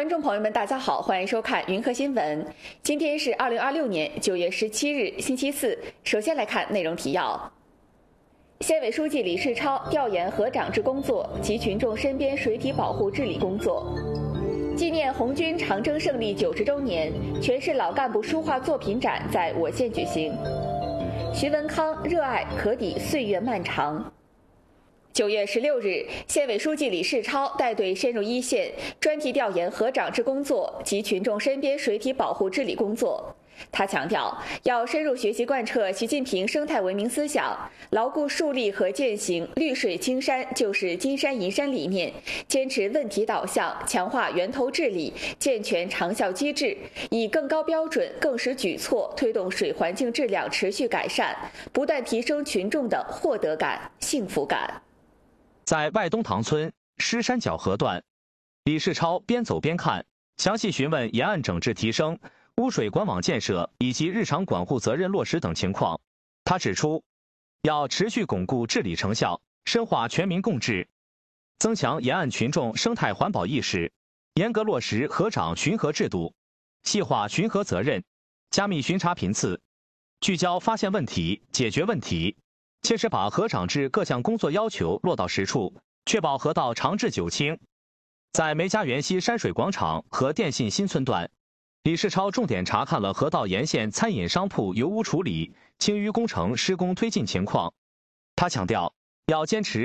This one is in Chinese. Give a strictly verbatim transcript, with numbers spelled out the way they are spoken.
观众朋友们，大家好，欢迎收看云和新闻。今天是二零二六年九月十七日，星期四。首先来看内容提要：县委书记李世超调研河长制工作及群众身边水体保护治理工作。纪念红军长征胜利九十周年，全市老干部书画作品展在我县举行。徐文康热爱可抵岁月漫长。九月十六日，县委书记李世超带队深入一线，专题调研河长制工作及群众身边水体保护治理工作。他强调，要深入学习贯彻习近平生态文明思想，牢固树立和践行“绿水青山就是金山银山”理念，坚持问题导向，强化源头治理，健全长效机制，以更高标准、更实举措推动水环境质量持续改善，不断提升群众的获得感、幸福感。 在外东塘村狮山脚河段，李世超边走边看，详细询问沿岸整治提升、污水管网建设以及日常管护责任落实等情况。他指出，要持续巩固治理成效，深化全民共治，增强沿岸群众生态环保意识，严格落实河长巡河制度，细化巡河责任，加密巡查频次，聚焦发现问题、解决问题，切实把河长制各项工作要求落到实处，确保河道长治久清。在梅家园西山水广场和电信新村段，李世超重点查看了河道沿线餐饮商铺油污处理、清淤工程施工推进情况。他强调，要坚持